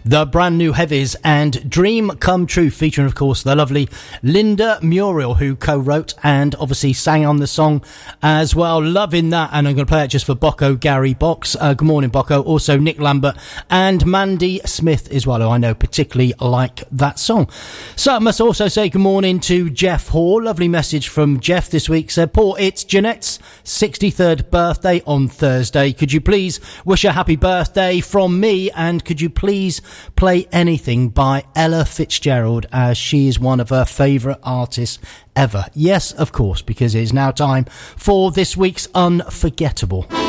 The brand new Heavies and Dream Come True, featuring, of course, the lovely Linda Muriel, who co-wrote and obviously sang on the song as well. Loving that, and I'm going to play it just for Bocco Gary Box. Good morning, Bocco. Also, Nick Lambert and Mandy Smith as well, who I know particularly like that song. So I must also say good morning to Jeff Hall. Lovely message from Jeff this week. Said, Paul, it's Jeanette's 63rd birthday on Thursday. Could you please wish her happy birthday from me, and could you please play anything by Ella Fitzgerald, as she is one of her favourite artists ever? Yes, of course, because it is now time for this week's Unforgettable.